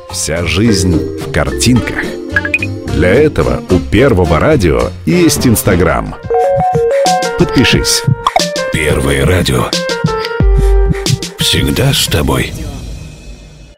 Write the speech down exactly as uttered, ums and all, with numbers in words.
Вся жизнь в картинках. Для этого у Первого радио есть Инстаграм. Подпишись. Первое радио. Всегда с тобой.